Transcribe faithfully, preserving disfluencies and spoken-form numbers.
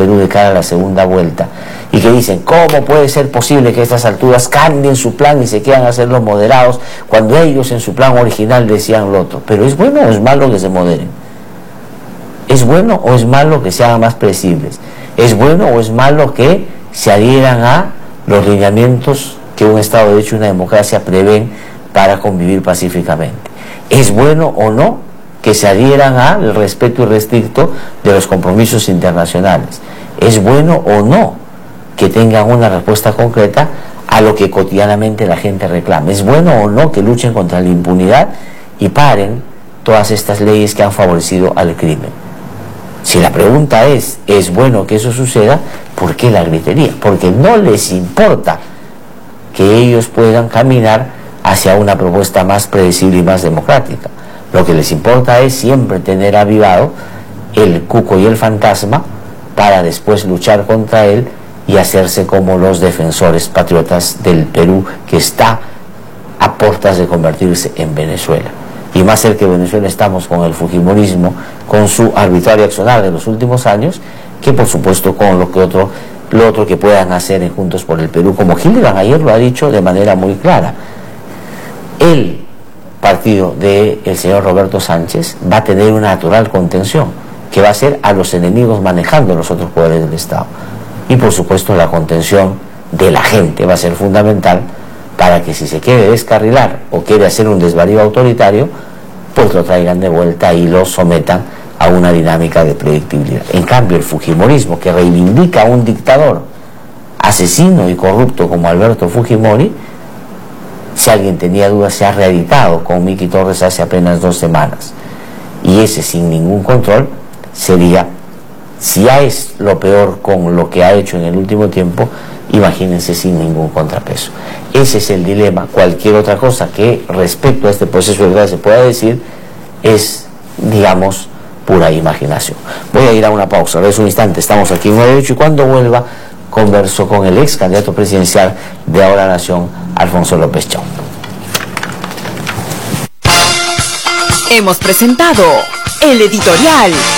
Perú de cara a la segunda vuelta, y que dicen, ¿cómo puede ser posible que a estas alturas cambien su plan y se quieran hacer los moderados cuando ellos en su plan original decían lo otro? Pero ¿es bueno o es malo que se moderen? ¿Es bueno o es malo que se hagan más predecibles? ¿Es bueno o es malo que se adhieran a los lineamientos que un Estado de Derecho y una democracia prevén para convivir pacíficamente? ¿Es bueno o no que se adhieran al respeto irrestricto de los compromisos internacionales? ¿Es bueno o no que tengan una respuesta concreta a lo que cotidianamente la gente reclama? ¿Es bueno o no que luchen contra la impunidad y paren todas estas leyes que han favorecido al crimen? Si la pregunta es, ¿es bueno que eso suceda? ¿Por qué la gritería? Porque no les importa que ellos puedan caminar hacia una propuesta más predecible y más democrática. Lo que les importa es siempre tener avivado el cuco y el fantasma para después luchar contra él y hacerse como los defensores patriotas del Perú, que está a puertas de convertirse en Venezuela. Y más cerca que Venezuela estamos con el fujimorismo, con su arbitrario accionar de los últimos años, que por supuesto con lo que otro, lo otro que puedan hacer en Juntos por el Perú, como Gilligan ayer lo ha dicho de manera muy clara. El partido del señor Roberto Sánchez va a tener una natural contención, que va a ser a los enemigos manejando los otros poderes del Estado. Y por supuesto la contención de la gente va a ser fundamental para que si se quiere descarrilar o quiere hacer un desvarío autoritario, pues lo traigan de vuelta y lo sometan a una dinámica de predictibilidad. En cambio, el fujimorismo, que reivindica a un dictador asesino y corrupto como Alberto Fujimori, si alguien tenía dudas, se ha reeditado con Miki Torres hace apenas dos semanas. Y ese, sin ningún control, sería, si ya es lo peor con lo que ha hecho en el último tiempo, imagínense sin ningún contrapeso. Ese es el dilema. Cualquier otra cosa que respecto a este proceso de verdad se pueda decir es, digamos, pura imaginación. Voy a ir a una pausa, es un instante, estamos aquí en nueve ocho y cuando vuelva converso con el ex candidato presidencial de Ahora Nación, Alfonso López Chong. Hemos presentado el editorial.